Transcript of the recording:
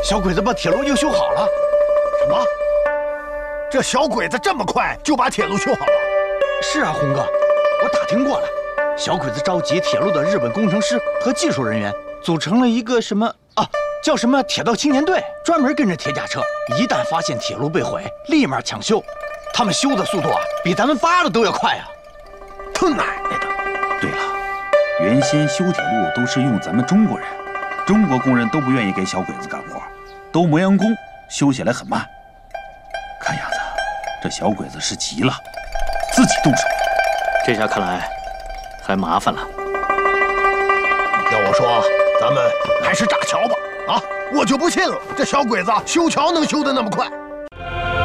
小鬼子把铁路又修好了。 什么？这小鬼子这么快就把铁路修好了？ 是啊，红哥，我打听过了，小鬼子召集铁路的日本工程师和技术人员，组成了一个什么啊，叫什么铁道青年队，专门跟着铁甲车，一旦发现铁路被毁，立马抢修。他们修的速度啊，比咱们扒的都要快啊！ 他奶奶的！ 对了，原先修铁路都是用咱们中国人，中国工人都不愿意给小鬼子干活，都磨洋工，修起来很慢。看样子，这小鬼子是急了，自己动手。 这下看来还麻烦了。 要我说，咱们还是炸桥吧！啊，我就不信了，这小鬼子修桥能修得那么快。